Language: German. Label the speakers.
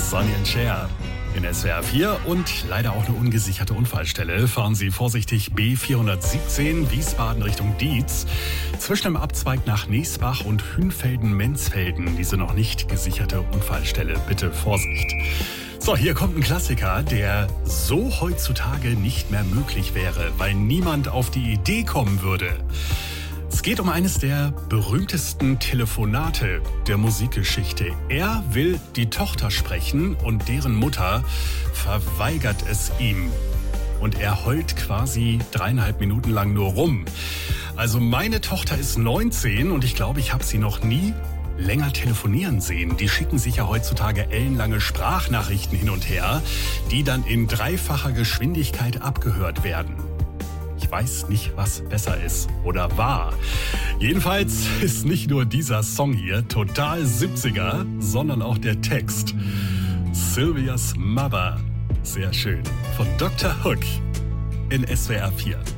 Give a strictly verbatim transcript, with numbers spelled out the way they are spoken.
Speaker 1: Sonny and Cher in S W R vier und leider auch eine ungesicherte Unfallstelle. Fahren Sie vorsichtig B vierhundertsiebzehn Wiesbaden Richtung Dietz. Zwischen dem Abzweig nach Neesbach und Hünfelden-Menzfelden. Diese noch nicht gesicherte Unfallstelle. Bitte Vorsicht. So, hier kommt ein Klassiker, der so heutzutage nicht mehr möglich wäre, weil niemand auf die Idee kommen würde. Es geht um eines der berühmtesten Telefonate der Musikgeschichte. Er will die Tochter sprechen und deren Mutter verweigert es ihm. Und er heult quasi dreieinhalb Minuten lang nur rum. Also meine Tochter ist neunzehn und ich glaube, ich habe sie noch nie länger telefonieren sehen. Die schicken sich ja heutzutage ellenlange Sprachnachrichten hin und her, die dann in dreifacher Geschwindigkeit abgehört werden. Ich weiß nicht, was besser ist oder war. Jedenfalls ist nicht nur dieser Song hier total siebziger, sondern auch der Text. Sylvia's Mother. Sehr schön. Von Doktor Hook in S W R vier.